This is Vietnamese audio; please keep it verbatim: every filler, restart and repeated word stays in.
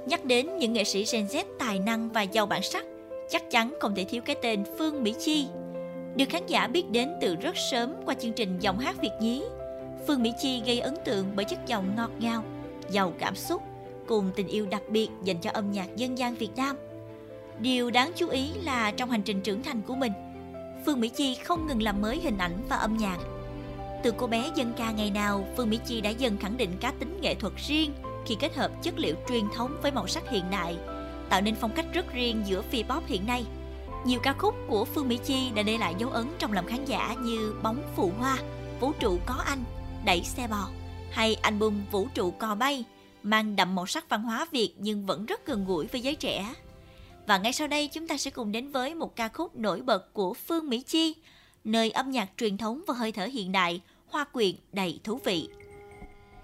Nhắc đến những nghệ sĩ Gen Z tài năng và giàu bản sắc, chắc chắn không thể thiếu cái tên Phương Mỹ Chi. Được khán giả biết đến từ rất sớm qua chương trình Giọng hát Việt nhí, Phương Mỹ Chi gây ấn tượng bởi chất giọng ngọt ngào, giàu cảm xúc, cùng tình yêu đặc biệt dành cho âm nhạc dân gian Việt Nam. Điều đáng chú ý là trong hành trình trưởng thành của mình, Phương Mỹ Chi không ngừng làm mới hình ảnh và âm nhạc. Từ cô bé dân ca ngày nào, Phương Mỹ Chi đã dần khẳng định cá tính nghệ thuật riêng khi kết hợp chất liệu truyền thống với màu sắc hiện đại, tạo nên phong cách rất riêng giữa Vpop hiện nay. Nhiều ca khúc của Phương Mỹ Chi đã để lại dấu ấn trong lòng khán giả như Bóng Phù Hoa, Vũ trụ có anh, Đẩy xe bò hay album Vũ trụ cò bay, mang đậm màu sắc văn hóa Việt nhưng vẫn rất gần gũi với giới trẻ. Và ngay sau đây chúng ta sẽ cùng đến với một ca khúc nổi bật của Phương Mỹ Chi, nơi âm nhạc truyền thống và hơi thở hiện đại, hòa quyện đầy thú vị.